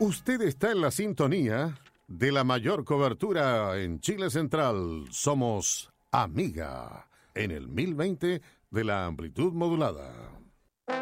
Usted está en la sintonía de la mayor cobertura en Chile Central. Somos Amiga, en el 1020 de la amplitud modulada.